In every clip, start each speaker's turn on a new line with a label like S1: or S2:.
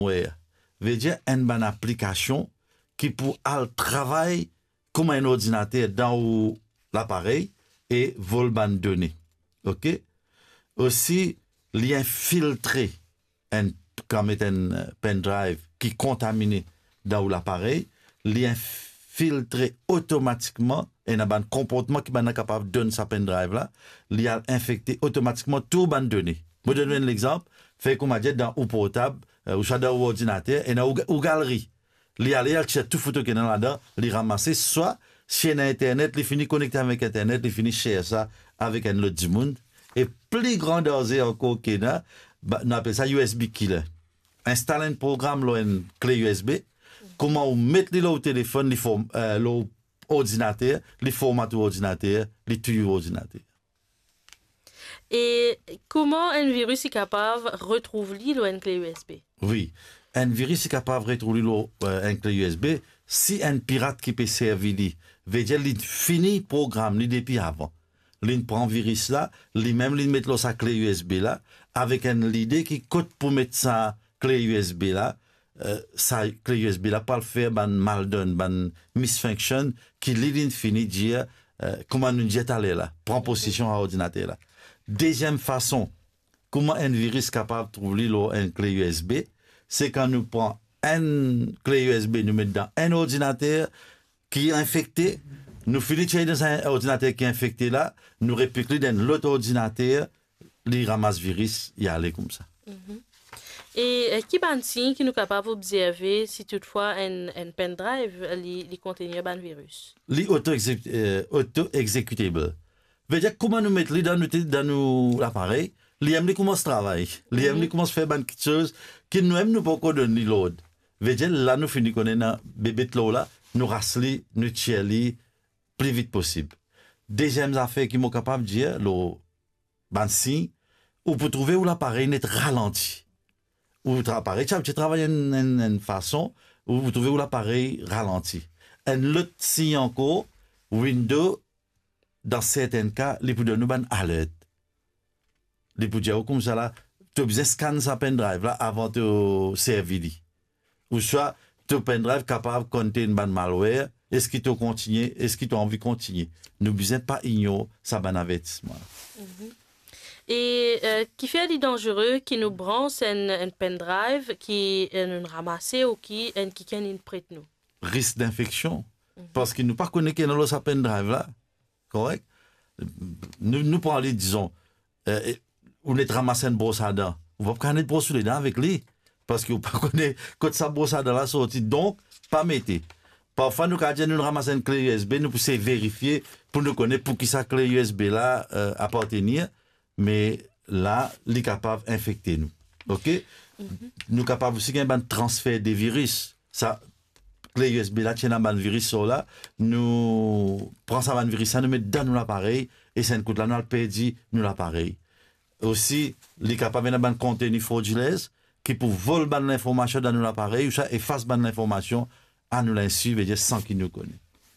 S1: Ouais. Veut dire une bonne application qui pour aller travailler comme un ordinateur dans l'appareil et vol ban données. OK? Aussi, il infiltrer comme un pendrive qui contamine dans l'appareil, il infiltrer automatiquement et un comportement qui est capable de donner sa pendrive là, il a infecté automatiquement tout ban données. Je donne un exemple, fait comme dit dans ou portable, ou dans ordinateur et dans ou galerie. Il aller chercher tout photo qui est là-dedans, il ramasser soit chez internet, il finit connecté avec internet, il finit share ça avec un autre du monde et plus grand dosé encore qu'il y a, on appelle ça USB killer. Installer un programme là une clé USB, comment on mettre là au téléphone, l'ordinateur, les formats de l'ordinateur, les tuyaux ordinateur.
S2: Et comment un virus est capable de retrouver une clé USB?
S1: Oui, un virus est capable de retrouver une clé USB si un pirate qui peut servir, veut dire qu'il finit le programme depuis avant. Il prend le virus là, lui-même il met sa clé USB là, avec une idée qui coûte pour mettre sa clé USB là, sa clé USB là, pas le faire, ban mal donne, ban misfunction, qui l'idée finit dire, comment nous dit aller là, prend position à l'ordinateur là. Deuxième façon, comment un virus est capable de trouver une clé USB, c'est quand nous prenons une clé USB, nous mettons dans un ordinateur qui est infecté, nous filons dans un ordinateur qui est infecté là, nous répliquons dans l'autre ordinateur, les ramasse virus, il y a aller comme ça.
S2: Et qui est un signe qui nous capable d'observer si toutefois un pendrive li contient un virus?
S1: Les auto-executable. Veut dire comment nous mettre dans l'appareil, les amis commencent à travailler, les amis commencent à faire quelque chose qui nous aime nous pas qu'on donne l'autre. Veut dire là nous finissons connaître bébé de là, nous rasseli, nous tcheli plus vite possible. Deuxième affaire qui m'ont capable de dire, le signe, ou pour trouver où l'appareil n'est ralenti. Ou l'appareil, tu travailles d'une façon où vous trouvez où l'appareil ralenti. Un autre signe encore, Windows, dans certains cas, les peut donner une alerte. Les peut dire comme ça là, tu as besoin de scanner sa pendrive là avant de servir. Ou soit, ton pendrive capable de compter une bonne malware, est-ce qu'il te continue, est-ce qu'il t'a envie de continuer. Nous besoin pas ignorer ça bon avertissement.
S2: Et qui fait les dangereux qui nous branche un pendrive qui nous ramasse ou qui nous prête nous?
S1: Risque d'infection. Parce qu'il nous pas connaît qu'il y a dans sa pendrive là. Correct? Nous pour aller, disons, on est ramassé une brosse à dents. On va pas brosse sur les dents avec lui. Parce qu'on ne connaît pas quand sa brosse à dents la sortie. Donc, pas mettre. Parfois, nous, quand nous ramassons une clé USB, nous pouvons vérifier pour nous connaître pour qui sa clé USB là appartenir. Mais là, il est capable d'infecter nous. OK? Nous sommes capables aussi d'un transfert des virus. Ça, clé USB là, tiens un virus sur là, nous prenons ça virus, ça nous met dans l'appareil et ça nous coûte là, nous le perdu, nous l'appareil. Aussi, il est capable d'un contenu frauduleux qui peut voler l'information dans l'appareil ou ça efface l'information à nous l'insu, veut dire sans qu'il nous connaisse.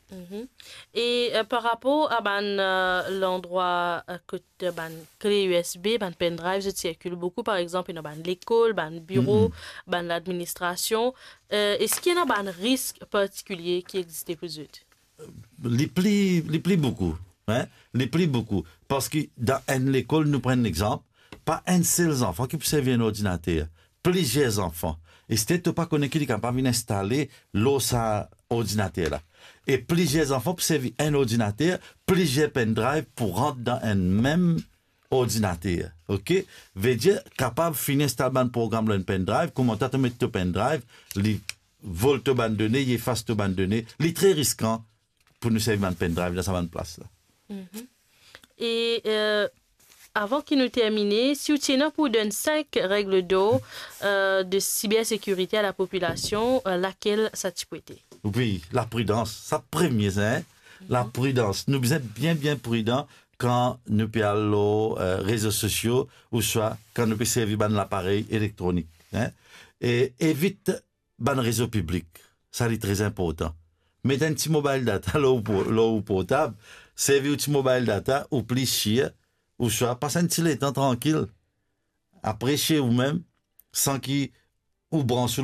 S2: Et par rapport à l'endroit que clé USB, pendrive, je circule beaucoup, par exemple, dans l'école, dans le bureau, dans l'administration. Est-ce qu'il y a un risque particulier qui existe pour eux?
S1: Les plis beaucoup. Hein? Les plis beaucoup. Parce que dans l'école, nous prenons un exemple, pas un seul enfant qui peut servir un ordinateur. Plusieurs enfants. Et si tu n'as pas connu qui est capable d'installer l'ordinateur là. Et plusieurs enfants pour servir un ordinateur, plusieurs pendrive pour rentrer dans un même ordinateur. OK? Veut dire, capable de finir installer un programme dans un pendrive, comment tu mets ton pendrive, les vol te ban données, il efface te ban données, c'est très risquant pour nous servir un pendrive dans sa bonne place là.
S2: Et avant qu'il nous termine, si vous tenez pour donner 5 règles d'eau de cybersécurité à la population, laquelle ça peut être?
S1: Oui, la prudence, ça premier, hein? La prudence. Nous sommes bien prudents quand nous parlons réseaux sociaux ou soit quand nous servir l'appareil électronique. Hein? Et évite le réseau public. Ça c'est très important. Mettez un petit mobile data là où portable, servir un petit mobile data ou plus chier ou soit passer un petit temps tranquille. Après chez vous-même, sans qu'il ou branche